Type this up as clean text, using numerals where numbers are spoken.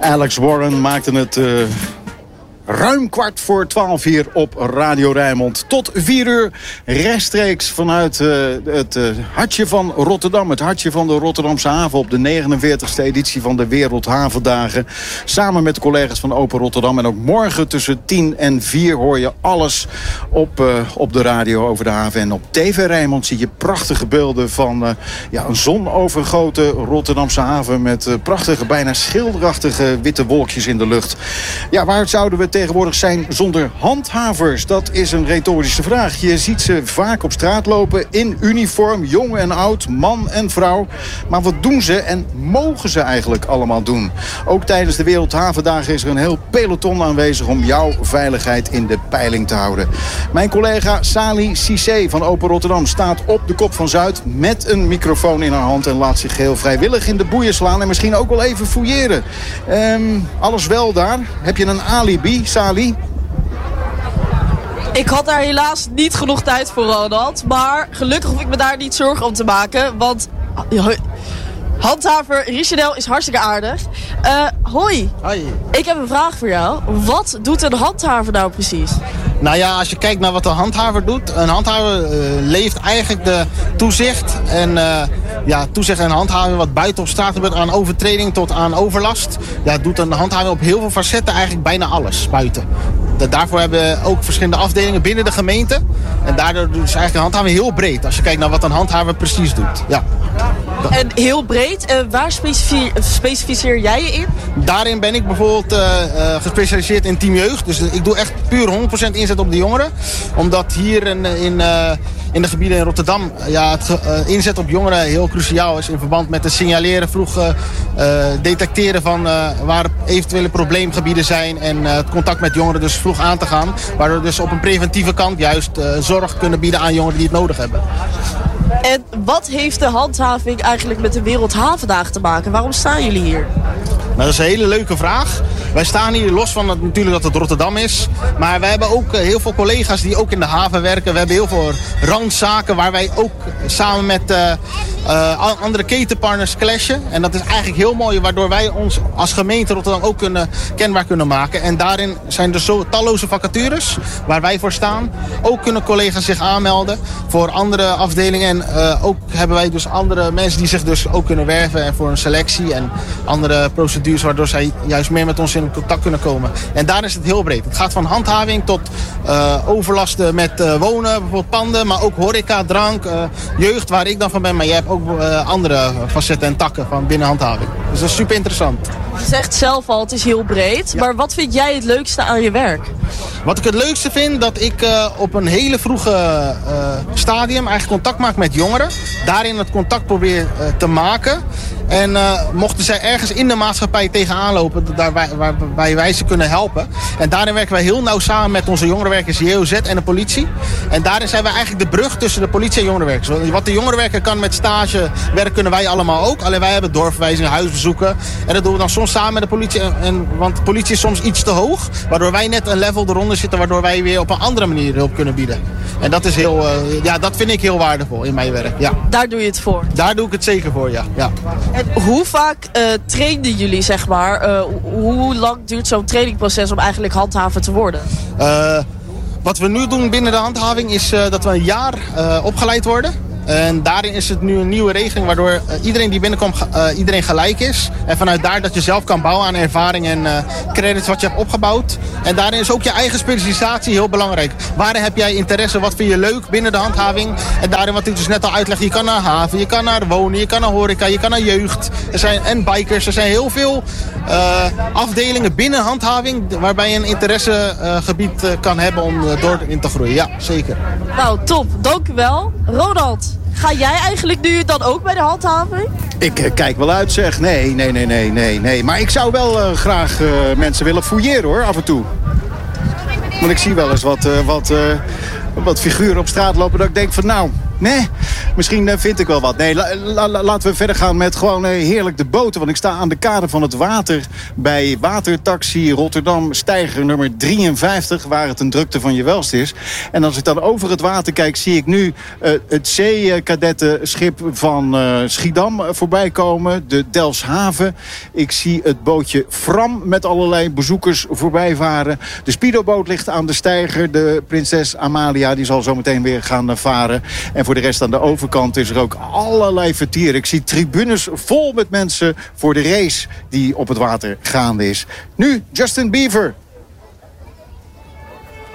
Alex Warren maakte het ruim 11:15 hier op Radio Rijnmond. Tot 4 uur rechtstreeks vanuit het hartje van Rotterdam. Het hartje van de Rotterdamse haven op de 49e editie van de Wereldhavendagen. Samen met de collega's van Open Rotterdam. En ook morgen tussen 10 en 4 hoor je alles op de radio over de haven. En op TV Rijnmond zie je prachtige beelden van een zonovergoten Rotterdamse haven. Met prachtige, bijna schilderachtige witte wolkjes in de lucht. Ja, waar zouden we tegenwoordig zijn zonder handhavers? Dat is een retorische vraag. Je ziet ze vaak op straat lopen in uniform, jong en oud, man en vrouw. Maar wat doen ze en mogen ze eigenlijk allemaal doen? Ook tijdens de Wereldhavendagen is er een heel peloton aanwezig om jouw veiligheid in de peiling te houden. Mijn collega Sally Cissé van Open Rotterdam staat op de Kop van Zuid met een microfoon in haar hand en laat zich heel vrijwillig in de boeien slaan en misschien ook wel even fouilleren. Alles wel daar? Heb je een alibi, Sally? Ik had daar helaas niet genoeg tijd voor, Ronald. Maar gelukkig hoef ik me daar niet zorgen om te maken. Want handhaver Richardel is hartstikke aardig. Hoi. Hoi. Ik heb een vraag voor jou. Wat doet een handhaver nou precies? Nou ja, als je kijkt naar wat een handhaver doet. Een handhaver leeft eigenlijk de toezicht en handhaving wat buiten op straat gebeurt, aan overtreding tot aan overlast. Ja, doet een handhaver op heel veel facetten eigenlijk bijna alles buiten. Daarvoor hebben we ook verschillende afdelingen binnen de gemeente. En daardoor is eigenlijk een handhaving heel breed. Als je kijkt naar wat een handhaver precies doet. Ja. En heel breed. Waar specificeer jij je in? Daarin ben ik bijvoorbeeld gespecialiseerd in team jeugd. Dus ik doe echt puur 100% inzet op de jongeren. Omdat hier in de gebieden in Rotterdam het inzet op jongeren heel cruciaal is. In verband met het signaleren, vroeg detecteren van waar eventuele probleemgebieden zijn. En het contact met jongeren dus vroeg aan te gaan. Waardoor we dus op een preventieve kant juist zorg kunnen bieden aan jongeren die het nodig hebben. En wat heeft de handhaving eigenlijk met de Wereldhavendagen te maken? Waarom staan jullie hier? Nou, dat is een hele leuke vraag. Wij staan hier los van natuurlijk dat het Rotterdam is. Maar wij hebben ook heel veel collega's die ook in de haven werken. We hebben heel veel randzaken waar wij ook samen met andere ketenpartners clashen. En dat is eigenlijk heel mooi, waardoor wij ons als gemeente Rotterdam ook kenbaar kunnen maken. En daarin zijn er zo talloze vacatures waar wij voor staan. Ook kunnen collega's zich aanmelden voor andere afdelingen. En ook hebben wij dus andere mensen die zich dus ook kunnen werven en voor een selectie en andere procedures waardoor zij juist meer met ons in contact kunnen komen. En daar is het heel breed. Het gaat van handhaving tot overlasten met wonen, bijvoorbeeld panden, maar ook horeca, drank, jeugd waar ik dan van ben. Maar jij hebt ook andere facetten en takken van binnen handhaving. Dus dat is super interessant. Je zegt zelf al, het is heel breed. Ja. Maar wat vind jij het leukste aan je werk? Wat ik het leukste vind, dat ik op een hele vroege stadium eigenlijk contact maak met jongeren. Daarin het contact probeer te maken. En mochten zij ergens in de maatschappij tegenaan lopen, waarbij wij ze kunnen helpen. En daarin werken wij heel nauw samen met onze jongerenwerkers JOZ en de politie. En daarin zijn wij eigenlijk de brug tussen de politie en jongerenwerkers. Wat de jongerenwerker kan met stagewerk, kunnen wij allemaal ook. Alleen wij hebben doorverwijzingen, huisbezoeken. En dat doen we dan soms samen met de politie. Want de politie is soms iets te hoog. Waardoor wij net een level eronder zitten, waardoor wij weer op een andere manier hulp kunnen bieden. En dat is dat vind ik heel waardevol in mijn werk. Ja. Daar doe je het voor? Daar doe ik het zeker voor, ja. En hoe vaak trainden jullie, zeg maar? Hoe lang duurt zo'n trainingproces om eigenlijk handhaver te worden? Wat we nu doen binnen de handhaving is dat we een jaar opgeleid worden. En daarin is het nu een nieuwe regeling waardoor iedereen die binnenkomt, iedereen gelijk is. En vanuit daar dat je zelf kan bouwen aan ervaring en credits wat je hebt opgebouwd. En daarin is ook je eigen specialisatie heel belangrijk. Waarin heb jij interesse, wat vind je leuk binnen de handhaving? En daarin wat ik dus net al uitleg, je kan naar haven, je kan naar wonen, je kan naar horeca, je kan naar jeugd. En bikers, er zijn heel veel afdelingen binnen handhaving waarbij je een interessegebied kan hebben om door in te groeien. Ja, zeker. Nou, top. Dank u wel. Ronald, ga jij eigenlijk nu dan ook bij de handhaving? Ik kijk wel uit, zeg. Nee. Maar ik zou wel graag mensen willen fouilleren, hoor, af en toe. Want ik zie wel eens wat figuren op straat lopen dat ik denk van, nou, Nee, misschien vind ik wel wat. Nee, laten we verder gaan met gewoon heerlijk de boten. Want ik sta aan de kade van het water bij Watertaxi Rotterdam Steiger nummer 53... waar het een drukte van je welst is. En als ik dan over het water kijk, zie ik nu het zeekadettenschip van Schiedam voorbij komen. De Delfshaven. Ik zie het bootje Fram met allerlei bezoekers voorbij varen. De speedoboot ligt aan de Steiger. De prinses Amalia die zal zo meteen weer gaan varen. En voor de rest aan de overkant is er ook allerlei vertier. Ik zie tribunes vol met mensen voor de race die op het water gaande is. Nu Justin Bieber